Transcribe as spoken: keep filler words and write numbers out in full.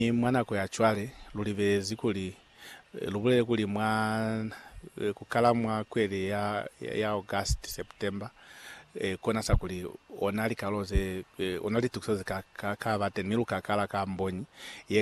mwana kwe achwale lulive zikuli lubule kuli mwa kukala mwa kweli ya ya August September e, kona sakuli onali kaloze e, onali tuksoze ka ka, ka baten milu kakala ka mbonyi ye